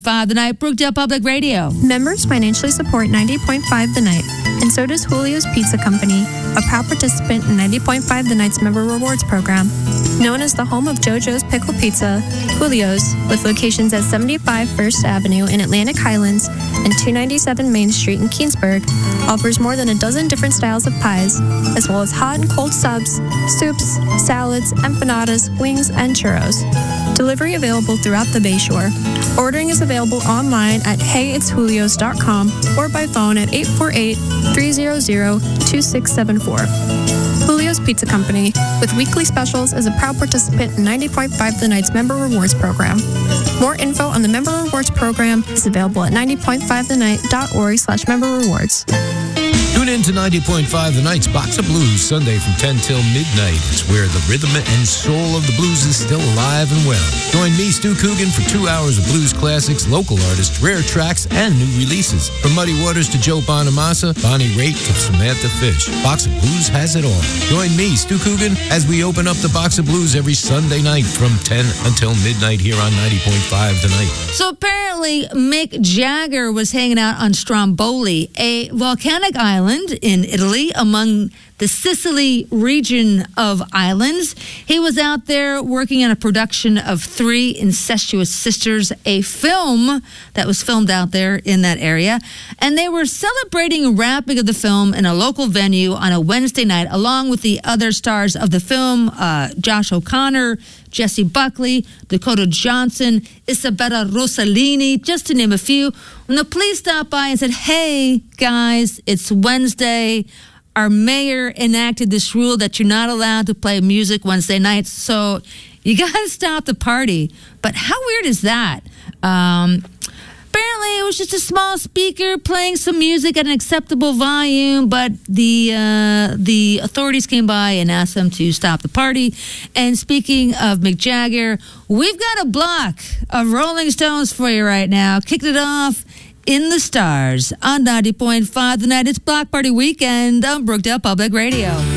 5 The Night, Brookdale Public Radio. Members financially support 90.5 The Night, and so does Julio's Pizza Company, a proud participant in 90.5 The Night's Member Rewards Program. Known as the home of JoJo's Pickle Pizza, Julio's, with locations at 75 First Avenue in Atlantic Highlands and 297 Main Street in Keansburg, offers more than a dozen different styles of pies, as well as hot and cold subs, soups, salads, empanadas, wings, and churros. Delivery available throughout the Bayshore. Ordering is available online at heyitsjulios.com or by phone at 848-300-2674. Julio's Pizza Company, with weekly specials, is a proud participant in 90.5 The Night's Member Rewards Program. More info on the Member Rewards Program is available at 90.5thennight.org/member rewards. Tune in to 90.5 The Night's Box of Blues, Sunday from 10 till midnight. It's where the rhythm and soul of the blues is still alive and well. Join me, Stu Coogan, for 2 hours of blues classics, local artists, rare tracks, and new releases. From Muddy Waters to Joe Bonamassa, Bonnie Raitt to Samantha Fish, Box of Blues has it all. Join me, Stu Coogan, as we open up the Box of Blues every Sunday night from 10 until midnight here on 90.5 The Night. So apparently Mick Jagger was hanging out on Stromboli, a volcanic island in Italy among the Sicily region of islands. He was out there working on a production of Three Incestuous Sisters, a film that was filmed out there in that area. And they were celebrating a wrapping of the film in a local venue on a Wednesday night, along with the other stars of the film, Josh O'Connor, Jessie Buckley, Dakota Johnson, Isabella Rossellini, just to name a few. When the police stopped by and said, "Hey, guys, it's Wednesday. Our mayor enacted this rule that you're not allowed to play music Wednesday nights, so you got to stop the party." But how weird is that? Apparently, it was just a small speaker playing some music at an acceptable volume, but the authorities came by and asked them to stop the party. And speaking of Mick Jagger, we've got a block of Rolling Stones for you right now. Kicked it off in the Stars on 90.5 The Night. It's Block Party Weekend on Brookdale Public Radio.